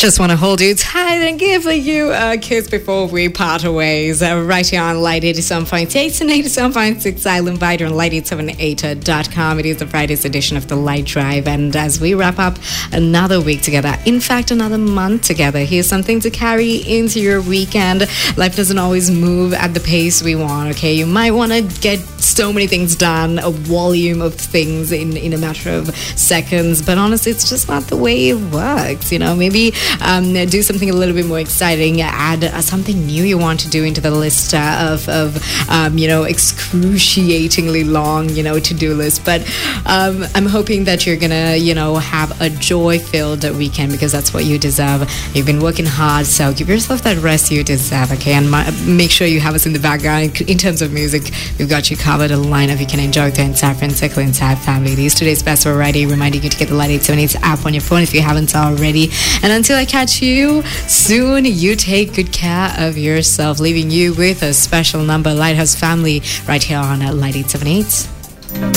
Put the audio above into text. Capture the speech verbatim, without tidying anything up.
Just want to hold you tight and give you a kiss before we part ways. Uh, right here on Light eighty-seven point eight and eighty-seven point six Island Vider on light eight seven eight dot com. It is the Friday's edition of the Light Drive. And as we wrap up another week together, in fact, another month together, here's something to carry into your weekend. Life doesn't always move at the pace we want, okay? You might want to get so many things done, a volume of things in, in a matter of seconds. But honestly, it's just not the way it works, you know? Maybe Um, do something a little bit more exciting, add uh, something new you want to do into the list uh, of, of um, you know, excruciatingly long, you know, to-do list. But um, I'm hoping that you're gonna, you know, have a joy-filled weekend, because that's what you deserve. You've been working hard, so give yourself that rest you deserve, okay? And my, make sure you have us in the background. In terms of music, we've got you covered, a lineup you can enjoy with the entire friend circle, entire family. These today's best variety, reminding you to get the Light eight seven eight app on your phone if you haven't already. And until I catch you soon, you take good care of yourself, leaving you with a special number, Lighthouse Family, right here on Light eight seven eight.